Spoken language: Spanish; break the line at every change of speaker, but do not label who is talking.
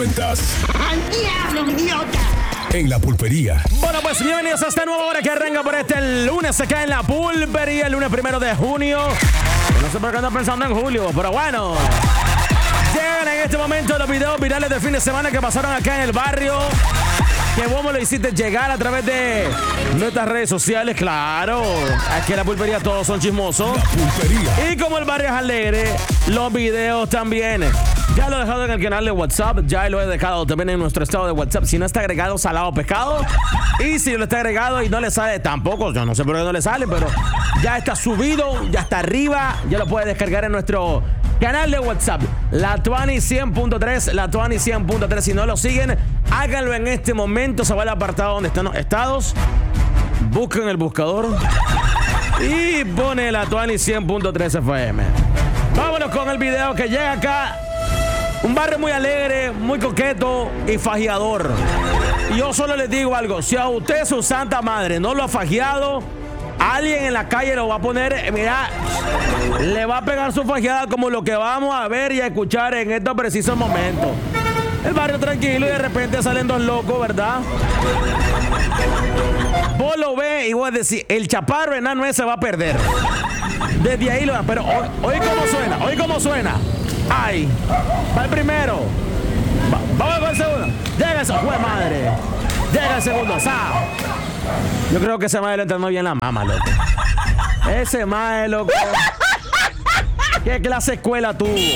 cuentas.
¡Al diablo, idiota!
En la pulpería.
Bueno, pues bienvenidos a esta nueva hora que arranca por este lunes acá en la pulpería, el lunes 1 de junio. No sé por qué ando pensando en julio, pero bueno. Llegan en este momento los videos virales del fin de semana que pasaron acá en el barrio. Que vos me lo hiciste llegar a través de nuestras redes sociales, claro. Aquí en la pulpería todos son chismosos.
La pulpería.
Y como el barrio es alegre, los videos también. Ya lo he dejado en el canal de WhatsApp, ya lo he dejado también en nuestro estado de WhatsApp. Si no está agregado, salado pescado. Y si lo está agregado y no le sale tampoco, yo no sé por qué no le sale, pero ya está subido, ya está arriba. Ya lo puede descargar en nuestro canal de WhatsApp, la Tuani 100.3, la Tuani 100.3. Si no lo siguen, háganlo en este momento. Se va al apartado donde están los estados, busquen el buscador y pone la Tuani 100.3 FM. Vámonos con el video que llega acá. Un barrio muy alegre, muy coqueto y fajeador. Y yo solo les digo algo: si a usted, su santa madre, no lo ha fajeado, alguien en la calle lo va a poner, mira, le va a pegar su fajeada como lo que vamos a ver y a escuchar en estos precisos momentos. El barrio tranquilo y de repente salen dos locos, ¿verdad? Vos lo ves y vos decís, el chaparro enano ese va a perder. Desde ahí lo va, pero oí cómo suena. Ay, va el primero. Vamos con el segundo. Llega ese, ¡jue madre! Llega el segundo, ¡sao! Yo creo que ese mae le entrenó bien la mama, loco. Ese mae, loco. ¿Qué clase de escuela tuvo?